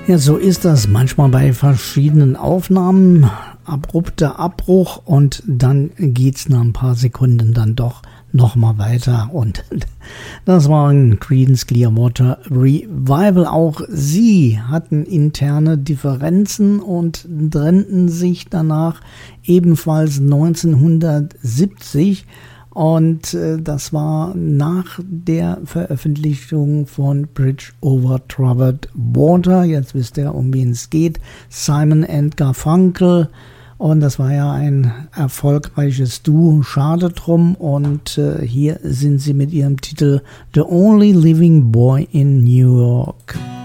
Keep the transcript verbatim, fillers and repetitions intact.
Ja, so ist das manchmal bei verschiedenen Aufnahmen. Abrupter Abbruch und dann geht's nach ein paar Sekunden dann doch nochmal weiter. Und das war ein Creedence Clearwater Revival. Auch sie hatten interne Differenzen und trennten sich danach ebenfalls neunzehnhundertsiebzig. Und äh, das war nach der Veröffentlichung von Bridge over Troubled Water. Jetzt wisst ihr, um wen es geht. Simon and Garfunkel. Und das war ja ein erfolgreiches Duo. Schade drum. Und äh, hier sind sie mit ihrem Titel The Only Living Boy in New York.